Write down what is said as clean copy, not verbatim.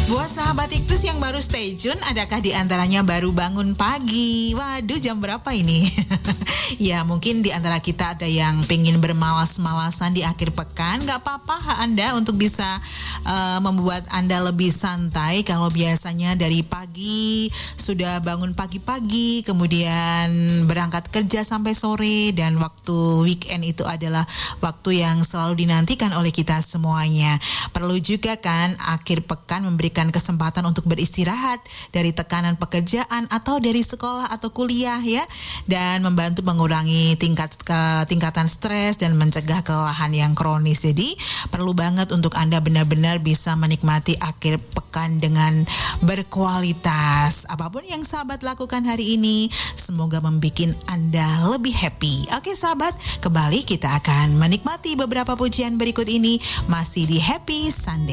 Buat sahabat Iktus yang baru stay tune, adakah di antaranya baru bangun pagi? Waduh, jam berapa ini? Ya, mungkin di antara kita ada yang pengen bermalas-malasan di akhir pekan. Gak apa-apa, hak Anda untuk bisa membuat Anda lebih santai. Kalau biasanya dari pagi sudah bangun pagi-pagi, kemudian berangkat kerja sampai sore, dan waktu weekend itu adalah waktu yang selalu dinantikan oleh kita semuanya. Perlu juga kan akhir pekan memberikan kesempatan untuk beristirahat dari tekanan pekerjaan atau dari sekolah atau kuliah ya, dan membantu mengurangi tingkatan stres dan mencegah kelelahan yang kronis. Jadi perlu banget untuk Anda benar-benar bisa menikmati akhir pekan dengan berkualitas. Apapun yang sahabat lakukan hari ini, semoga membuat Anda lebih happy. Oke sahabat, kembali kita akan menikmati beberapa pujian berikut ini masih di Happy Sunday.